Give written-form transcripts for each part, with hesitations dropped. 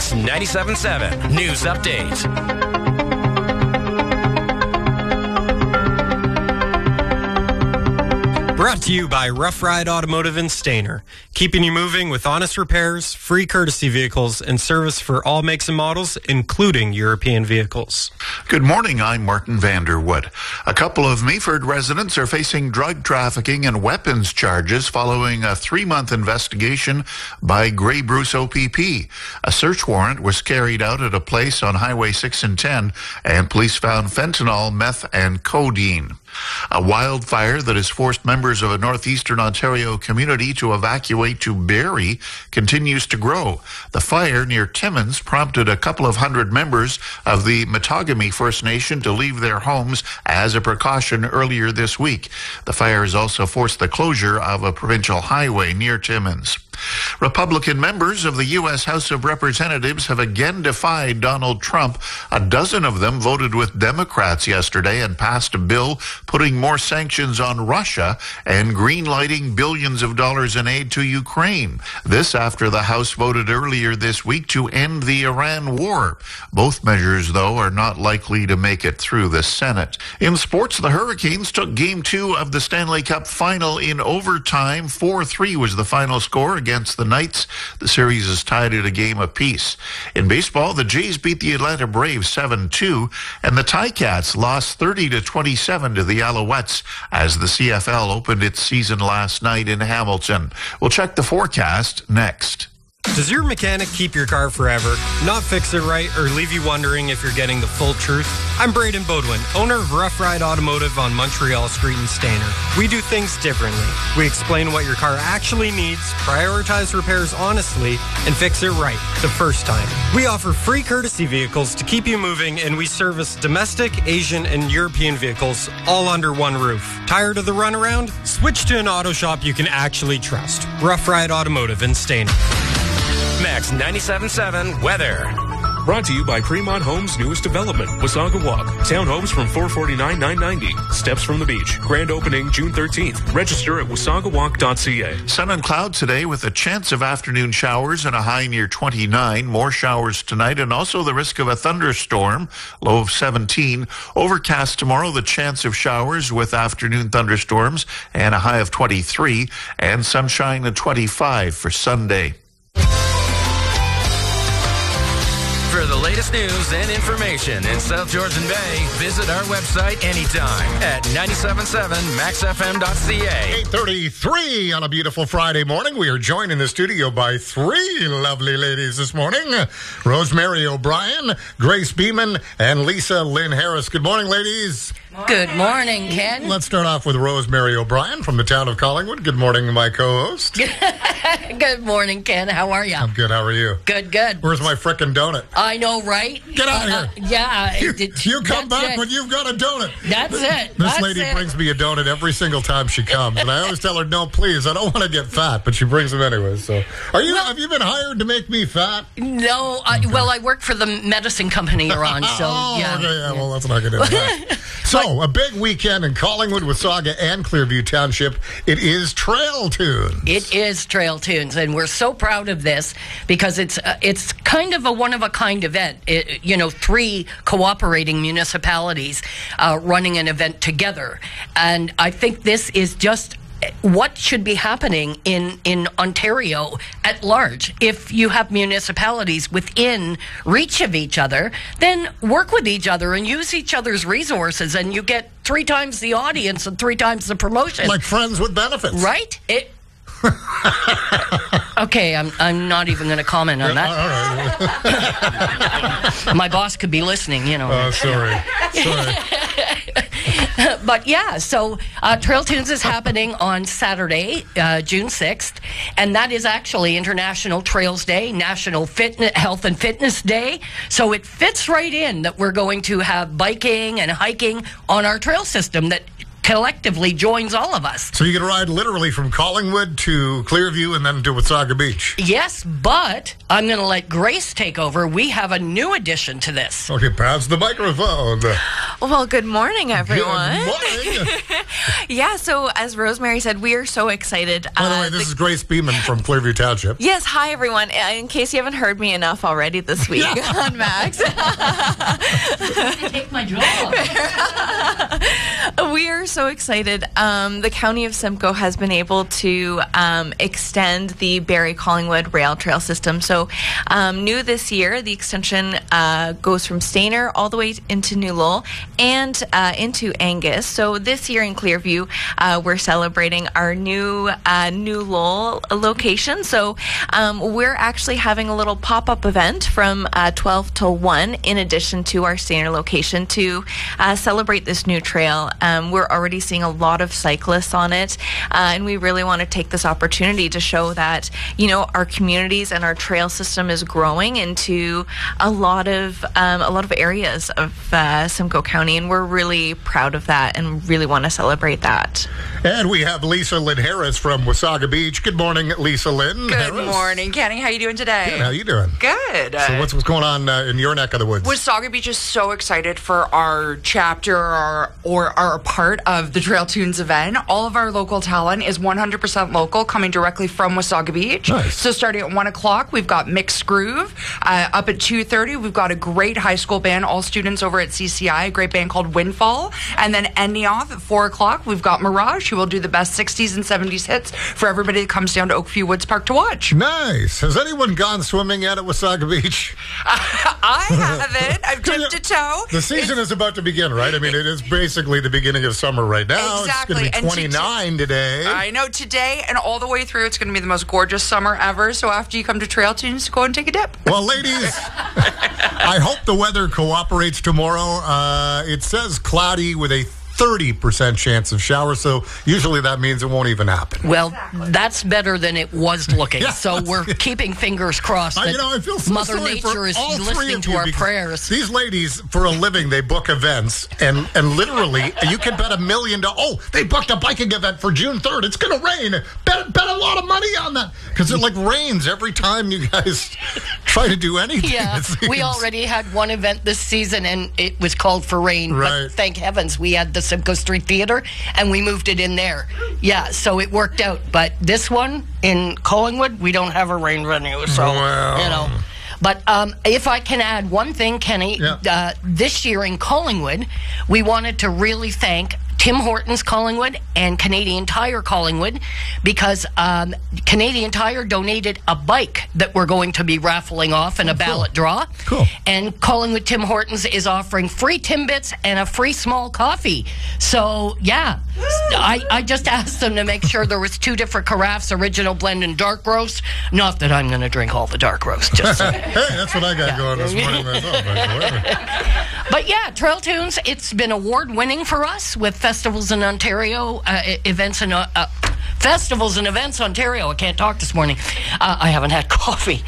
Max 97.7 News Update. Brought to you by Rough Ride Automotive in Stayner. Keeping you moving with honest repairs, free courtesy vehicles, and service for all makes and models, including European vehicles. Good morning, I'm Martin Vanderwood. A couple of Meaford residents are facing drug trafficking and weapons charges following a 3-month investigation by Grey Bruce OPP. A search warrant was carried out at a place on Highway 6 and 10, and police found fentanyl, meth, and codeine. A wildfire that has forced members of a northeastern Ontario community to evacuate to Barrie continues to grow. The fire near Timmins prompted a couple of hundred members of the Matagami First Nation to leave their homes as a precaution earlier this week. The fire has also forced the closure of a provincial highway near Timmins. Republican members of the U.S. House of Representatives have again defied Donald Trump. A dozen of them voted with Democrats yesterday and passed a bill putting more sanctions on Russia and greenlighting billions of dollars in aid to Ukraine. This after the House voted earlier this week to end the Iran war. Both measures, though, are not likely to make it through the Senate. In sports, the Hurricanes took Game 2 of the Stanley Cup final in overtime. 4-3 was the final score against the Knights. The series is tied at a game apiece. In baseball, the Jays beat the Atlanta Braves 7-2, and the Ticats lost 30-27 to the Alouettes as the CFL opened its season last night in Hamilton. We'll check the forecast next. Does your mechanic keep your car forever, not fix it right, or leave you wondering if you're getting the full truth? I'm Braden Bodwin, owner of Rough Ride Automotive on Montreal Street in Stayner. We do things differently. We explain what your car actually needs, prioritize repairs honestly, and fix it right the first time. We offer free courtesy vehicles to keep you moving, and we service domestic, Asian, and European vehicles all under one roof. Tired of the runaround? Switch to an auto shop you can actually trust. Rough Ride Automotive in Stayner. Max 97.7 weather. Brought to you by Fremont Homes' newest development, Wasaga Walk. Townhomes from $449,990. Steps from the beach. Grand opening June 13th. Register at wasagawalk.ca. Sun and cloud today with a chance of afternoon showers and a high near 29. More showers tonight and also the risk of a thunderstorm, low of 17. Overcast tomorrow, the chance of showers with afternoon thunderstorms and a high of 23. And sunshine at 25 for Sunday. For the latest news and information in South Georgian Bay, visit our website anytime at 977maxfm.ca. 8:33 on a beautiful Friday morning. We are joined in the studio by three lovely ladies this morning. Rosemary O'Brien, Grace Beeman, and Lisa Lynn Harris. Good morning, ladies. Good morning, Ken. Let's start off with Rosemary O'Brien from the town of Collingwood. Good morning, my co-host. Good morning, Ken. How are you? I'm good. How are you? Good, good. Where's my frickin' donut? I know, right? Get out of here. Yeah. You come back when you've got a donut. That's it. This lady brings me a donut every single time she comes, and I always tell her, no, please, I don't want to get fat, but she brings them anyway. So, have you been hired to make me fat? No. Well, I work for the medicine company you're on, so yeah. Okay, yeah, well, let's not get into that. So, a big weekend in Collingwood, Wasaga, and Clearview Township. It is Trail Tunes. It is Trail Tunes, and we're so proud of this because it's kind of a one-of-a-kind event. 3 cooperating municipalities running an event together. And I think this is just what should be happening in Ontario at large. If you have municipalities within reach of each other, then work with each other and use each other's resources, and you get 3 times the audience and 3 times the promotion. Like friends with benefits. Right? Okay, I'm not even going to comment on that. All right. My boss could be listening, Oh, sorry. But yeah, so Trail Tunes is happening on Saturday, June 6th, and that is actually International Trails Day, National Health and Fitness Day. So it fits right in that we're going to have biking and hiking on our trail system that collectively joins all of us. So you can ride literally from Collingwood to Clearview and then to Wasaga Beach. Yes, but I'm going to let Grace take over. We have a new addition to this. Okay, pass the microphone. Well, good morning, everyone. Good morning. Yeah, so as Rosemary said, we are so excited. By the way, this is Grace Beeman from Clearview Township. Yes, hi, everyone. In case you haven't heard me enough already this week on Max. Take my job. We are so excited. The County of Simcoe has been able to extend the Barrie Collingwood rail trail system. So new this year, the extension goes from Stayner all the way into New Lowell and into Angus. So this year in Clearview, we're celebrating our new New Lowell location. So we're actually having a little pop-up event from 12 till 1 in addition to our Stayner location to celebrate this new trail. We're already seeing a lot of cyclists on it, and we really want to take this opportunity to show that, you know, our communities and our trail system is growing into a lot of areas of Simcoe County, and we're really proud of that and really want to celebrate that. And we have Lisa Lynn Harris from Wasaga Beach. Good morning, Lisa Lynn Harris. Good morning, Kenny. How you doing today? Good. How you doing? Good. So what's going on in your neck of the woods? Wasaga Beach is so excited for our chapter or our part of the Trail Tunes event. All of our local talent is 100% local, coming directly from Wasaga Beach. Nice. So starting at 1 o'clock, we've got Mixed Groove. Up at 2:30, we've got a great high school band, all students over at CCI, a great band called Windfall. And then ending off at 4 o'clock, we've got Mirage, who will do the best 60s and 70s hits for everybody that comes down to Oakview Woods Park to watch. Nice. Has anyone gone swimming yet at Wasaga Beach? I haven't. I've dipped a toe. The season is about to begin, right? I mean, it is basically the beginning of summer right now. Exactly. It's going to be 29 today. I know, today and all the way through, it's going to be the most gorgeous summer ever. So after you come to Trail Tunes, go and take a dip. Well, ladies, I hope the weather cooperates tomorrow. It says cloudy with a 30% chance of showers, so usually that means it won't even happen. Well, that's better than it was looking. Yeah, so we're keeping fingers crossed that I feel so Mother sorry Nature for is all three listening of to you our because prayers. These ladies, for a living, they book events, and literally, you can bet $1 million. Oh, they booked a biking event for June 3rd. It's going to rain. Bet a lot of money on that because it like rains every time you guys try to do anything. Yeah, we already had one event this season, and it was called for rain. Right. But thank heavens we had the Simcoe Street Theatre, and we moved it in there. Yeah, so it worked out. But this one in Collingwood, we don't have a rain venue, so Well. you know. But if I can add one thing, Kenny, this year in Collingwood, we wanted to really thank Tim Hortons Collingwood and Canadian Tire Collingwood because Canadian Tire donated a bike that we're going to be raffling off in a ballot draw. Cool. And Collingwood Tim Hortons is offering free Timbits and a free small coffee. So, yeah, I just asked them to make sure there was 2 different carafes, original blend and dark roast. Not that I'm going to drink all the dark roast, just so. Hey, that's what I got going this morning myself. But yeah, Trail Tunes, it's been award-winning for us with festivals in Ontario, events in Festivals and Events Ontario. I can't talk this morning. I haven't had coffee.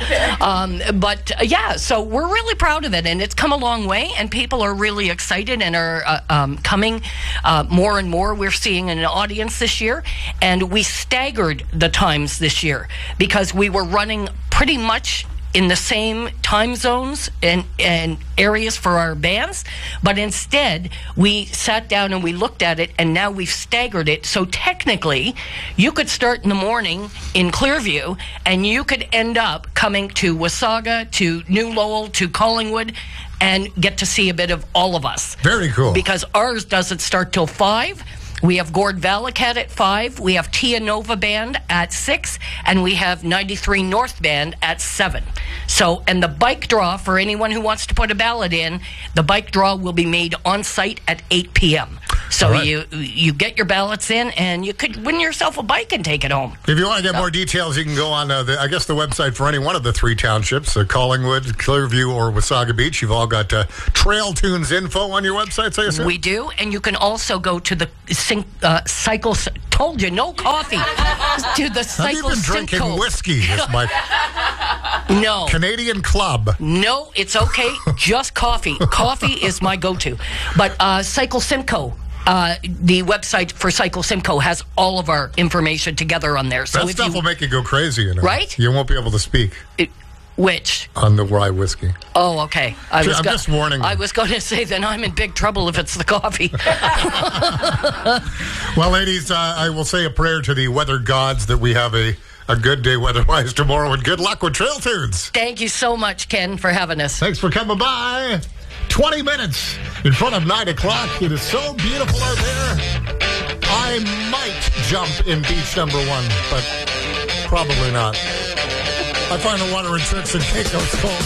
But yeah, so we're really proud of it, and it's come a long way, and people are really excited and are coming more and more. We're seeing an audience this year, and we staggered the times this year because we were running pretty much in the same time zones and areas for our bands, but instead we sat down and we looked at it, and now we've staggered it. So technically, you could start in the morning in Clearview, and you could end up coming to Wasaga, to New Lowell, to Collingwood, and get to see a bit of all of us. Very cool. Because ours doesn't start till 5. We have Gord Valakat at 5, we have Tia Nova Band at 6, and we have 93 North Band at 7. So, and the bike draw, for anyone who wants to put a ballot in, the bike draw will be made on site at 8 p.m. So Right. you get your ballots in, and you could win yourself a bike and take it home. If you want to get more details, you can go on, the website for any one of the 3 townships, Collingwood, Clearview, or Wasaga Beach. You've all got Trail Tunes info on your website, so you say? We do, and you can also go to the Cycle... Told you, no coffee. To the Have you Cycle been drinking Simcoe. whiskey? It's my No. Canadian Club. No, it's okay. Just coffee. Coffee is my go-to. But Cycle Simcoe the website for Cycle Simcoe has all of our information together on there. So that stuff will make you go crazy, you know. Right? You won't be able to speak. Which? On the rye whiskey. Oh, okay. I'm just warning you. I was going to say, then I'm in big trouble if it's the coffee. Well, ladies, I will say a prayer to the weather gods that we have a good day weather-wise tomorrow, and good luck with Trail Tunes. Thank you so much, Ken, for having us. Thanks for coming by. 20 minutes in front of 9 o'clock. It is so beautiful out there. I might jump in beach number 1, but probably not. I find the water in Tricks and Caicos cold.